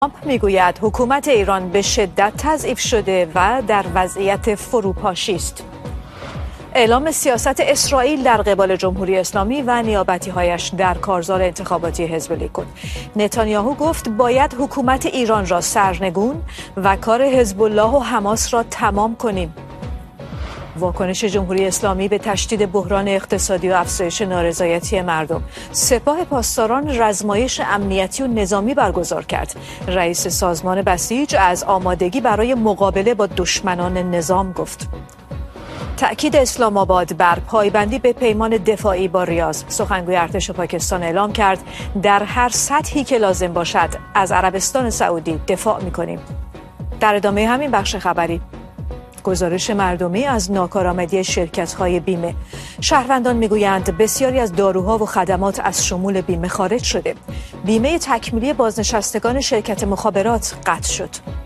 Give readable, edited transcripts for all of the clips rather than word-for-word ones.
ترامپ میگوید حکومت ایران به شدت تضعیف شده و در وضعیت فروپاشی است. اعلام سیاست اسرائیل در قبال جمهوری اسلامی و نیابتی‌هایش در کارزار انتخاباتی حزب لیکود. نتانیاهو گفت باید حکومت ایران را سرنگون و کار حزب الله و حماس را تمام کنیم. واکنش جمهوری اسلامی به تشدید بحران اقتصادی و افزایش نارضایتی مردم. سپاه پاسداران رزمایش امنیتی و نظامی برگزار کرد. رئیس سازمان بسیج از آمادگی برای مقابله با دشمنان نظام گفت. تأکید اسلام آباد بر پایبندی به پیمان دفاعی با ریاض. سخنگوی ارتش پاکستان اعلام کرد در هر سطحی که لازم باشد از عربستان سعودی دفاع می‌کنیم. در ادامه همین بخش خبری گزارش مردمی از ناکارآمدی شرکت‌های بیمه. شهروندان میگویند بسیاری از داروها و خدمات از شمول بیمه خارج شده. بیمه تکمیلی بازنشستگان شرکت مخابرات قطع شد.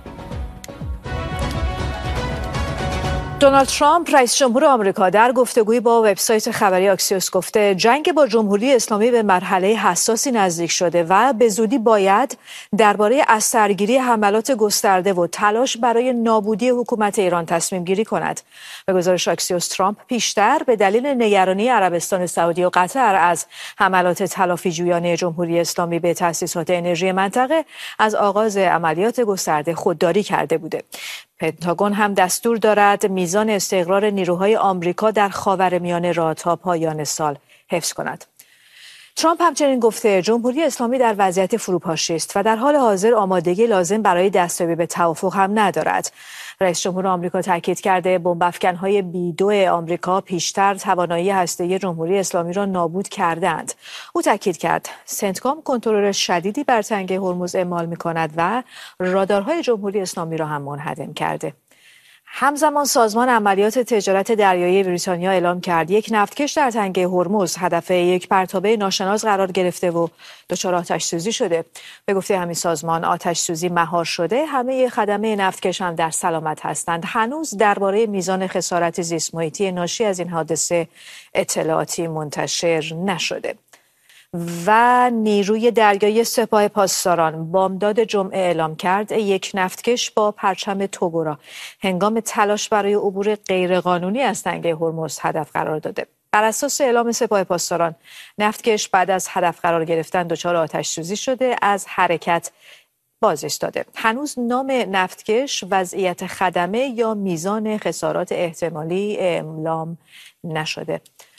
دونالد ترامپ رئیس جمهور آمریکا در گفتگویی با وبسایت خبری آکسیوس گفته جنگ با جمهوری اسلامی به مرحله حساسی نزدیک شده و به زودی باید درباره اثرگیری حملات گسترده و تلاش برای نابودی حکومت ایران تصمیم گیری کند. به گزارش آکسیوس ترامپ پیشتر به دلیل نگرانی عربستان سعودی و قطر از حملات تلافی‌جویانه جمهوری اسلامی به تأسیسات انرژی منطقه از آغاز عملیات گسترده خودداری کرده بوده. پنتاگون هم دستور دارد میزان استقرار نیروهای آمریکا در خاورمیانه را تا پایان سال حفظ کند. ترامپ همچنین گفته جمهوری اسلامی در وضعیت فروپاشی است و در حال حاضر آمادگی لازم برای دستیابی به توافق هم ندارد. رئیس جمهور آمریکا تاکید کرده بمب‌افکن‌های B-2 آمریکا پیشتر توانایی هسته‌ای جمهوری اسلامی را نابود کردند. او تاکید کرد سنتکام کنترل شدیدی بر تنگه هرمز اعمال می‌کند و رادارهای جمهوری اسلامی را هم منهدم کرده. همزمان سازمان عملیات تجارت دریایی بریتانیا اعلام کرد یک نفتکش در تنگه هرمز هدف یک پرتابه ناشناس قرار گرفته و دچار آتش‌سوزی شده. به گفته همین سازمان آتش‌سوزی مهار شده، همه خدمه نفتکش هم در سلامت هستند. هنوز درباره میزان خسارت زیست محیطی ناشی از این حادثه اطلاعاتی منتشر نشده. و نیروی دریایی سپاه پاسداران بامداد جمعه اعلام کرد یک نفتکش با پرچم توگو را هنگام تلاش برای عبور غیرقانونی از تنگه هرمز هدف قرار داده. بر اساس اعلام سپاه پاسداران نفتکش بعد از هدف قرار گرفتن دچار آتش‌سوزی شده از حرکت باز ایستاده. هنوز نام نفتکش، وضعیت خدمه یا میزان خسارات احتمالی اعلام نشده.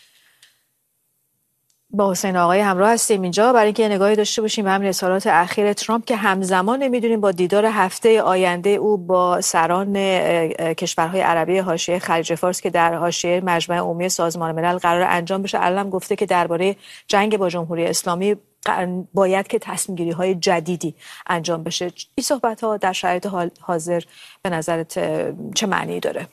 با حسین آقای همراه هستیم اینجا برای اینکه نگاهی داشته باشیم به همین اظهارات اخیر ترامپ که همزمان نمیدونیم با دیدار هفته آینده او با سران کشورهای عربی حاشیه خلیج فارس که در حاشیه مجمع عمومی سازمان ملل قرار انجام بشه، الان گفته که درباره جنگ با جمهوری اسلامی باید که تصمیم گیری های جدیدی انجام بشه. این صحبت ها در شرایط حاضر به نظرت چه معنی داره؟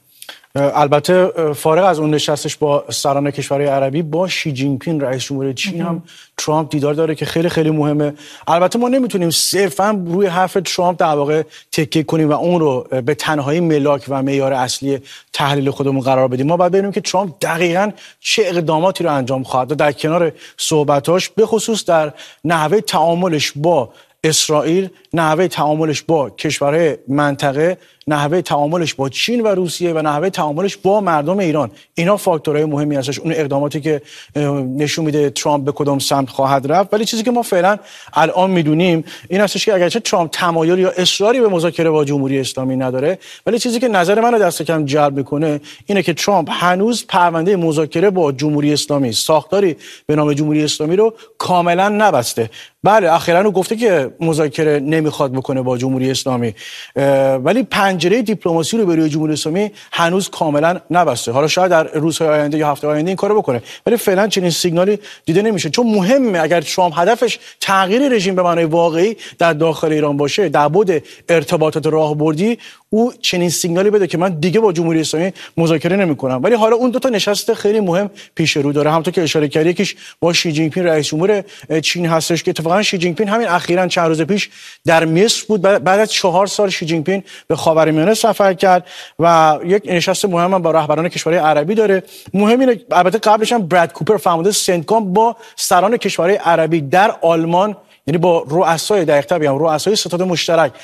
البته فارغ از اون نشستش با سران کشورهای عربی، با شی جین پینگ رئیس جمهور چین هم ترامپ دیدار داره که خیلی خیلی مهمه. البته ما نمیتونیم صرفا روی حرف ترامپ در واقع تکیه کنیم و اون رو به تنهایی ملاک و معیار اصلی تحلیل خودمون قرار بدیم. ما باید ببینیم که ترامپ دقیقاً چه اقداماتی رو انجام خواهد داد در کنار صحبتاش، به خصوص در نحوه تعاملش با اسرائیل، نحوه تعاملش با کشورهای منطقه، نحوه تعاملش با چین و روسیه و نحوه تعاملش با مردم ایران. اینا فاکتورهای مهمی هستش، اون اقداماتی که نشون میده ترامپ به کدام سمت خواهد رفت. ولی چیزی که ما فعلا الان میدونیم این هستش که اگرچه ترامپ تمایل یا اصراری به مذاکره با جمهوری اسلامی نداره، ولی چیزی که نظر منو دست کم جلب میکنه اینه که ترامپ هنوز پرونده مذاکره با جمهوری اسلامی، ساختاری به نام جمهوری اسلامی رو کاملا نبسته. بله اخیراً او گفته که مذاکره نمیخواد بکنه با جمهوری اسلامی، ولی پنجره دیپلماسی رو به روی جمهوری اسلامی هنوز کاملا نبسته. حالا شاید در روزهای آینده یا هفته آینده این کارو بکنه، ولی فعلا چنین سیگنالی دیده نمیشه. چون مهمه اگر ترامپ هدفش تغییر رژیم به معنای واقعی در داخل ایران باشه، در بعد ارتباطات راهبردی، او چنین سیگنالی بده که من دیگه با جمهوری اسلامی مذاکره نمیکنم. ولی حالا اون دو تا نشست خیلی مهم پیش رو داره، همونطور که اشاره کردی، یکیش با شی جین پینگ رئیس جمهور چین هستش که اتفاقا شی جین پینگ همین اخیراً چند روز پیش در مصر بود. بعد از 4 سال شی جین پینگ به خاورمیانه سفر کرد و یک نشست مهم با رهبران کشورهای عربی داره. مهم اینه البته قبلش هم براد کوپر فرمانده سنتکام با سران کشورهای عربی در آلمان یعنی با رؤسای دقیق‌تر بگم رؤسای ستاد مشترک